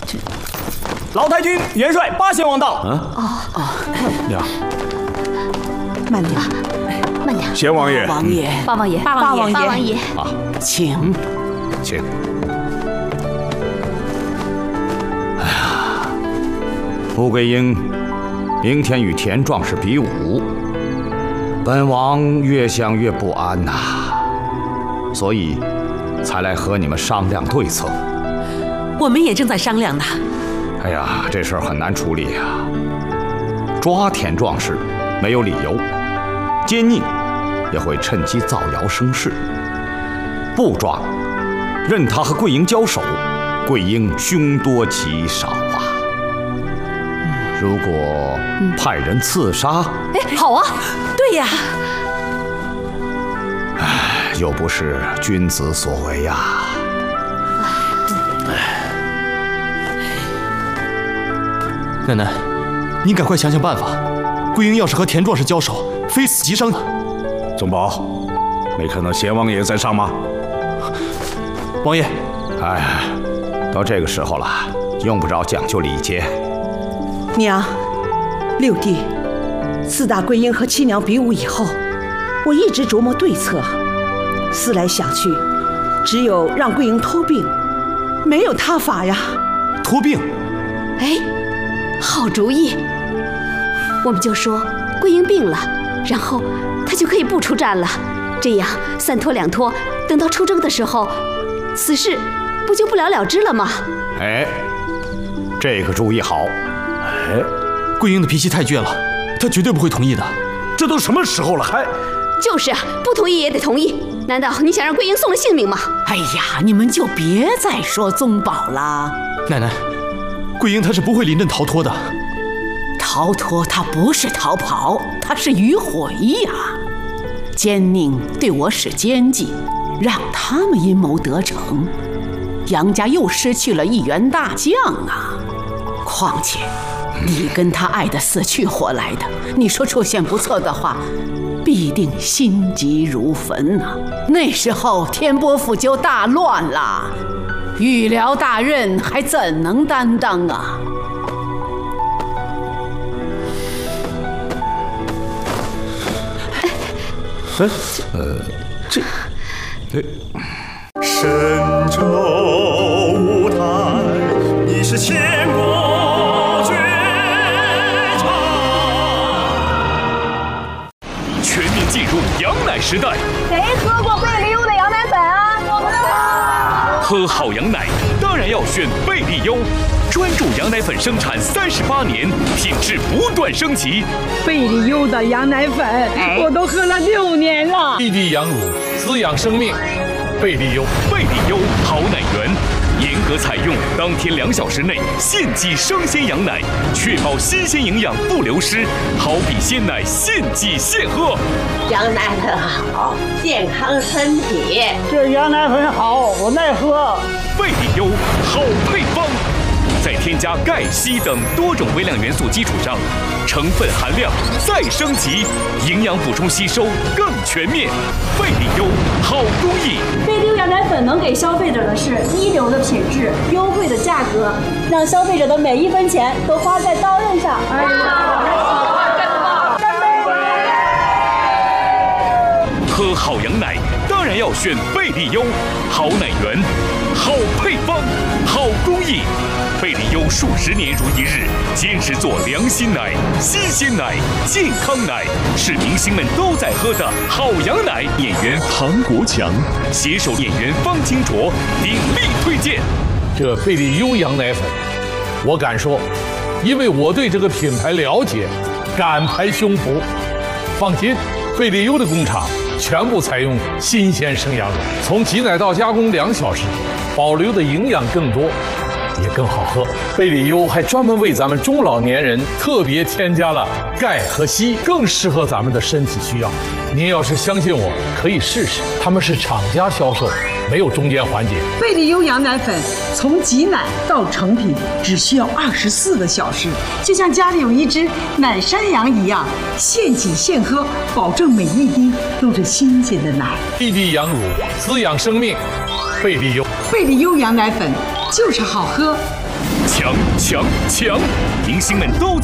老太君元帅八贤王到。 娘， 慢点， 慢点。 贤王爷， 王爷， 八王爷， 八王爷， 啊， 请。 请。富贵英明天与田壮士比武，本王越想越不安呐，所以才来和你们商量对策。 我们也正在商量呢。 哎呀，这事儿很难处理呀。抓田壮士没有理由，奸佞也会趁机造谣生事；不抓，任他和桂英交手，桂英凶多吉少啊。如果派人刺杀， 好啊，对呀。 又不是君子所为呀。 奶奶，您赶快想想办法。桂英要是和田壮士交手，非死即伤。 宗保，没看到贤王爷在上吗？ 王爷， 哎，到这个时候了，用不着讲究礼节。 娘，六弟，自打桂英和七娘比武以后，我一直琢磨对策，思来想去，只有让桂英脱病，没有他法呀。 脱病？ 哎，好主意！我们就说桂英病了，然后她就可以不出战了，这样三拖两拖，等到出征的时候，此事不就不了了之了吗？ 哎，这个主意好。 哎，桂英的脾气太倔了，她绝对不会同意的。 这都什么时候了，还…… 就是不同意也得同意。难道你想让桂英送了性命吗？ 哎呀，你们就别再说宗保了。 奶奶，桂英她是不会临阵逃脱的。 逃脱她不是逃跑，她是迂回呀。奸佞对我使奸计，让他们阴谋得逞，杨家又失去了一员大将啊。况且你跟他爱得死去活来的，你说出现不测的话，必定心急如焚呐。那时候天波府就大乱了，预疗大任还怎能担当啊？ 神州舞台，你是千古绝唱。 全面进入羊奶时代。 谁喝过贝利优的羊奶粉啊？我们喝好羊奶当然要选贝利优，专注羊奶粉生产38年，品质不断升级。 贝利优的羊奶粉，我都喝了6年了。 滴滴羊乳，滋养生命。贝利优， 贝利优好奶源，严格采用当天2小时内现挤生鲜羊奶，确保新鲜营养不流失，好比鲜奶现挤现喝。 羊奶粉好，健康身体。 这羊奶粉好，我耐喝。 贝利优好配方，在添加钙、硒等多种微量元素基础上，成分含量再升级，营养补充吸收更全面。贝利优好工艺， 贝利优羊奶粉能给消费者的是一流的品质、优惠的价格，让消费者的每1分钱都花在刀刃上。 喝好羊奶当然要选贝利优，好奶源，好配方，好工艺。贝利优数10年如一日，坚持做良心奶、新鲜奶、健康奶，是明星们都在喝的好羊奶。演员唐国强携手演员方清卓鼎力推荐这贝利优羊奶粉，我敢说，因为我对这个品牌了解，敢拍胸脯。放心，贝利优的工厂全部采用新鲜生羊乳，从挤奶到加工2小时，保留的营养更多，也更好喝。贝利优还专门为咱们中老年人特别添加了钙和硒，更适合咱们的身体需要。您要是相信我，可以试试，他们是厂家销售，没有中间环节。 贝利优羊奶粉从挤奶到成品只需要24个小时，就像家里有一只奶山羊一样，现挤现喝，保证每一滴都是新鲜的奶。 滴滴羊乳，滋养生命。贝利优， 贝利优羊奶粉就是好喝。 强！明星们都